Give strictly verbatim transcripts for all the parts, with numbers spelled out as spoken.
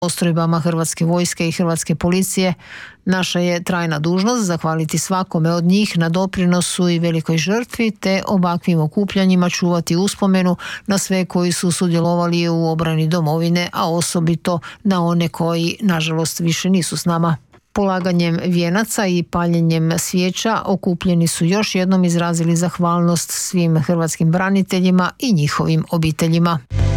postrojbama Hrvatske vojske i Hrvatske policije. Naša je trajna dužnost zahvaliti svakome od njih na doprinosu i velikoj žrtvi, te ovakvim okupljanjima čuvati uspomenu na sve koji su sudjelovali u obrani domovine, a osobito na one koji, nažalost, više nisu s nama. Polaganjem vijenaca i paljenjem svijeća okupljeni su još jednom izrazili zahvalnost svim hrvatskim braniteljima i njihovim obiteljima.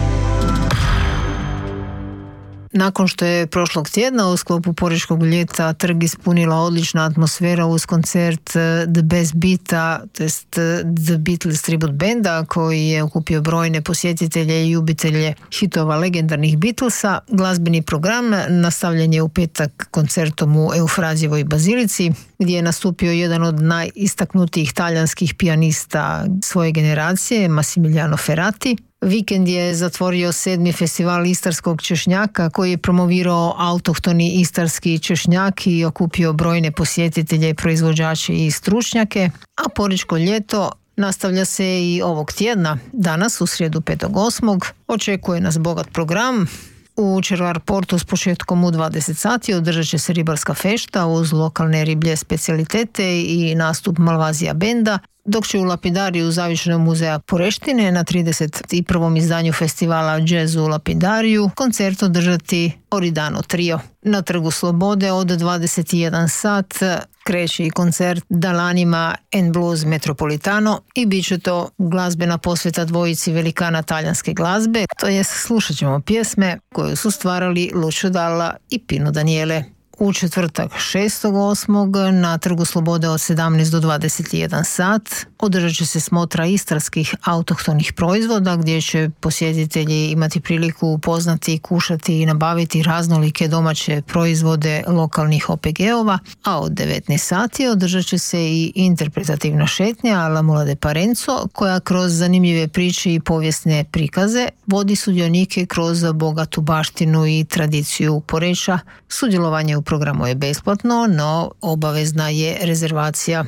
Nakon što je prošlog tjedna u sklopu Porečkog ljeta trg ispunila odlična atmosfera uz koncert The Best Beata, to jest The Beatles Tribute Banda, koji je okupio brojne posjetitelje i ljubitelje hitova legendarnih Beatlesa, glazbeni program nastavljen je u petak koncertom u Eufrazijevoj bazilici, gdje je nastupio jedan od najistaknutijih talijanskih pijanista svoje generacije, Massimiliano Ferrati. Vikend je zatvorio sedmi festival istarskog češnjaka koji je promovirao autohtoni istarski češnjak i okupio brojne posjetitelje, proizvođače i stručnjake, a Porečko ljeto nastavlja se i ovog tjedna. Danas, u srijedu petog osmog očekuje nas bogat program. U Červar Portu s početkom u dvadeset sati održat će se ribarska fešta uz lokalne riblje specijalitete i nastup Malvazija benda, dok će u Lapidariju Zavičnog muzeja Poreštine na trideset prvom izdanju festivala Jazz u Lapidariju koncert održati Oridano trio. Na Trgu Slobode od dvadeset jedan sat kreće i koncert Dalanima and Blues Metropolitano i bit će to glazbena posveta dvojici velikana talijanske glazbe, to jest slušat ćemo pjesme koju su stvarali Lucio Dalla i Pino Daniele. U četvrtak šestog osmog na Trgu Slobode od sedamnaest do dvadeset jedan sat održat će se smotra istarskih autohtonih proizvoda gdje će posjetitelji imati priliku upoznati, kušati i nabaviti raznolike domaće proizvode lokalnih O P G-ova, a od devetnaest sati održat će se i interpretativna šetnja La Mula de Parenzo koja kroz zanimljive priče i povijesne prikaze vodi sudionike kroz bogatu baštinu i tradiciju Poreča. Sudjelovanje u programu je besplatno, no obavezna je rezervacija.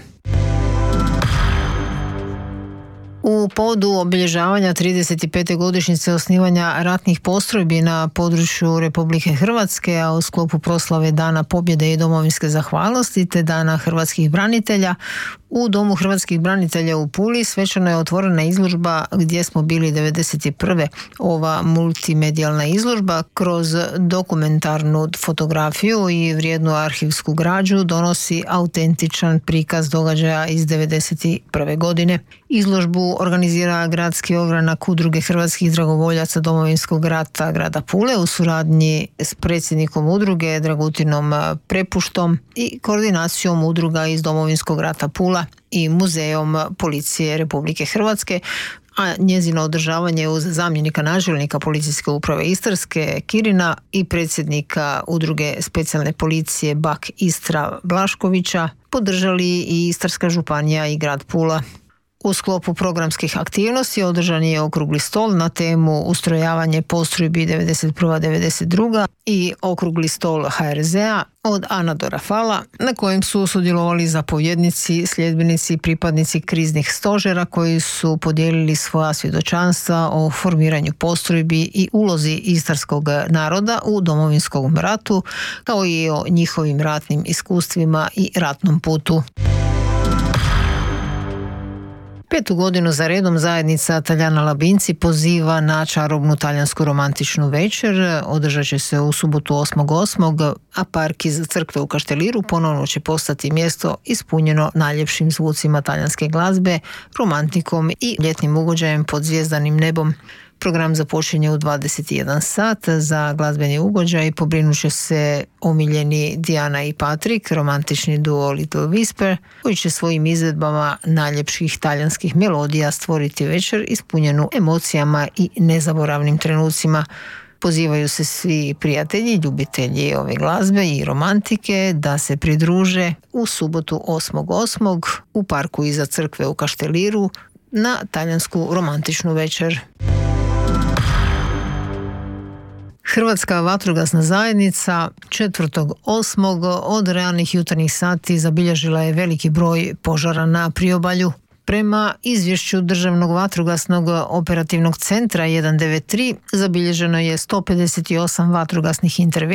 U povodu obilježavanja trideset pete godišnjice osnivanja ratnih postrojbi na području Republike Hrvatske, a u sklopu proslave Dana pobjede i domovinske zahvalnosti te Dana hrvatskih branitelja, u Domu hrvatskih branitelja u Puli svečano je otvorena izložba Gdje smo bili devedeset prve. Ova multimedijalna izložba kroz dokumentarnu fotografiju i vrijednu arhivsku građu donosi autentičan prikaz događaja iz devedeset prve. godine. Izložbu organizira Gradski ogranak Udruge hrvatskih dragovoljaca Domovinskog rata grada Pule u suradnji s predsjednikom udruge Dragutinom Prepuštom i koordinacijom udruga iz Domovinskog rata Pula i Muzejom policije Republike Hrvatske, a njezino održavanje uz zamjenika načelnika policijske uprave Istarske Kirina i predsjednika udruge specijalne policije Bak Istra Blaškovića podržali i Istarska županija i grad Pula. U sklopu programskih aktivnosti održan je okrugli stol na temu ustrojavanje postrojbi devedeset prva devedeset druga i okrugli stol H R Z-a od Ana do Rafala, na kojem su sudjelovali zapovjednici, sljedbenici i pripadnici kriznih stožera koji su podijelili svoja svjedočanstva o formiranju postrojbi i ulozi istarskog naroda u Domovinskom ratu, kao i o njihovim ratnim iskustvima i ratnom putu. Petu godinu za redom zajednica Taljana Labinci poziva na čarobnu talijansku romantičnu večer. Održat će se u subotu osmog osmog, a park iz crkve u Kašteliru ponovno će postati mjesto ispunjeno najljepšim zvucima talijanske glazbe, romantikom i ljetnim ugođajem pod zvjezdanim nebom. Program započinje u dvadeset jedan sat. Za glazbeni ugođaj pobrinut će se omiljeni Diana i Patrick, romantični duo Little Whisper, koji će svojim izvedbama najljepših talijanskih melodija stvoriti večer ispunjenu emocijama i nezaboravnim trenucima. Pozivaju se svi prijatelji, ljubitelji ove glazbe i romantike da se pridruže u subotu osmog osmog u parku iza crkve u Kašteliru na talijansku romantičnu večer. Hrvatska vatrogasna zajednica četvrtog osmog od ranih jutarnjih sati zabilježila je veliki broj požara na priobalju. Prema izvješću Državnog vatrogasnog operativnog centra jedan devet tri zabilježeno je sto pedeset osam vatrogasnih intervencija